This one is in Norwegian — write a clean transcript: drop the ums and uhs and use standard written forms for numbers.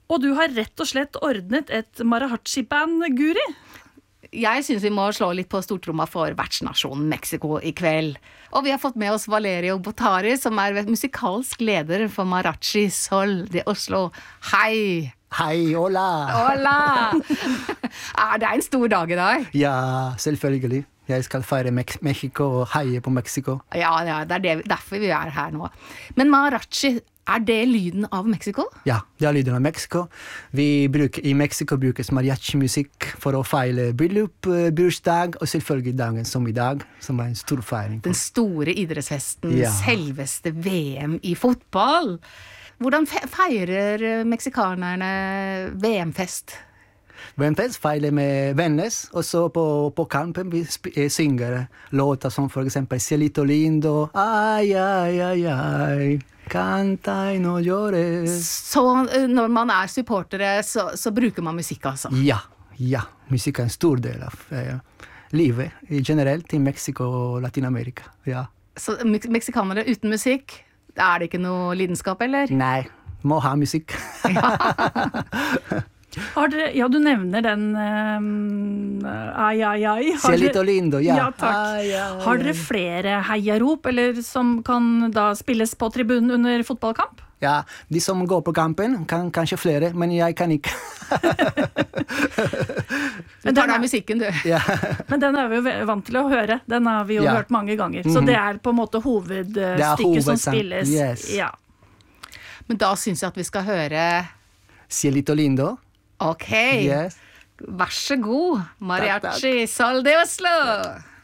Og du har rett og slett ordnet et mariachi-band, Guri. Jeg synes vi må slå litt på stortromma for vertsnasjonen Mexico i kveld. Og vi har fått med oss Valerio Botari, som musikalsk leder for Mariachi Sol de Oslo. Hei! Hei, hola! Hola! Det en stor dag i dag. Ja, selvfølgelig. Jeg skal feire Mexico og heie på Mexico. Ja, det derfor vi her nå. Men Mariachi, det lyden av Mexico? Ja, det lyden av Mexico. I Mexico brukes mariachi-musikk for å feile bryllup, bursdag og selvfølgelig dagen som i dag, som en stor feiring. Den store idrettsfesten, selveste VM i fotball. Hvordan feirer meksikanerne VM-fest? VM-fest feiler med venner, og så på kampen vi synger låter som for eksempel Cielito Lindo, ai, ai, ai, ai, canta y no llores. Så når man supportere, så bruker man musikk altså? Ja, musikk en stor del av livet generelt i Mexico og Latinamerika, ja. Så meksikanere uten musikk, det ikke noe lidenskap, eller? Nei, må ha musikk. Du nevner den ai, ai, ai. Cielito Lindo, ja. Ja, takk. Ai, ai, ai. Har dere flere heiarop, eller som kan da spilles på tribunen under fotballkamp? Ja, de som går på kampen kan kanskje flere, men jeg kan ikke. Du tar deg musikken, du. Ja. Men den vi jo vant til å høre. Den har vi jo hørt mange ganger. Så det på en måte hovedstykket som spilles. Yes. Ja. Men da synes jeg at vi skal høre Cielito Lindo. Ok, yes. vær så god, Mariachi Sol de Oslo!